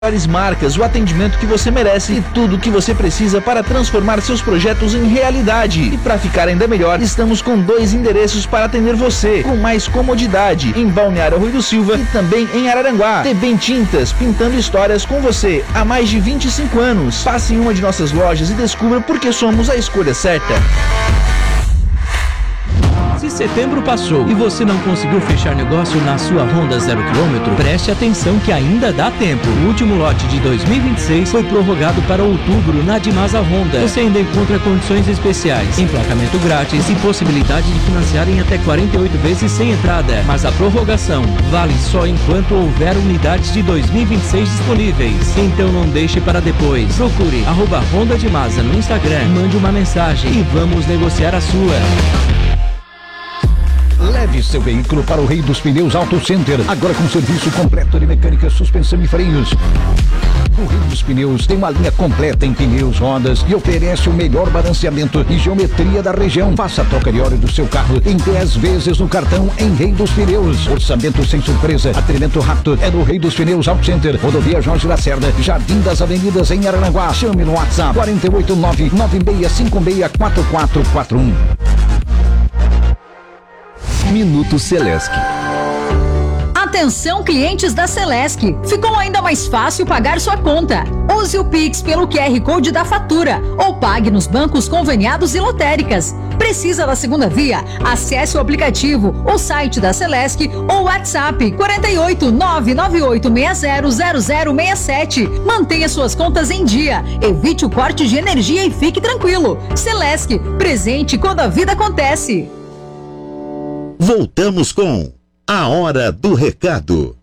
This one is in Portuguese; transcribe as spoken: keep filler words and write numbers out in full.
melhores marcas, o atendimento que você merece e tudo o que você precisa para transformar seus projetos em realidade. E para ficar ainda melhor, estamos com dois endereços para atender você, com mais comodidade, em Balneário Rui do Silva e também em Araranguá. T B Tintas, pintando histórias com você há mais de vinte e cinco anos. Passe em uma de nossas lojas e descubra por que somos a escolha certa. Se setembro passou e você não conseguiu fechar negócio na sua Honda zero quilômetro, preste atenção que ainda dá tempo. O último lote de dois mil e vinte e seis foi prorrogado para outubro na Dimasa Honda. Você ainda encontra condições especiais, emplacamento grátis e possibilidade de financiar em até quarenta e oito vezes sem entrada. Mas a prorrogação vale só enquanto houver unidades de dois mil e vinte e seis disponíveis. Então não deixe para depois. Procure arroba Honda Dimasa no Instagram, mande uma mensagem e vamos negociar a sua. Leve seu veículo para o Rei dos Pneus Auto Center, agora com serviço completo de mecânica, suspensão e freios. O Rei dos Pneus tem uma linha completa em pneus, rodas e oferece o melhor balanceamento e geometria da região. Faça a troca de óleo do seu carro em dez vezes no cartão em Rei dos Pneus. Orçamento sem surpresa, atendimento rápido é no Rei dos Pneus Auto Center, Rodovia Jorge Lacerda, Jardim das Avenidas em Araranguá. Chame no WhatsApp quatro oito nove, nove seis cinco seis, quatro quatro quatro um. Minuto Celesc. Atenção, clientes da Celesc, ficou ainda mais fácil pagar sua conta. Use o Pix pelo Q R Code da fatura ou pague nos bancos conveniados e lotéricas. Precisa da segunda via? Acesse o aplicativo, o site da Celesc ou WhatsApp quatro oito nove nove oito seis zero zero zero seis sete. Mantenha suas contas em dia, evite o corte de energia e fique tranquilo. Celesc, presente quando a vida acontece. Voltamos com A Hora do Recado.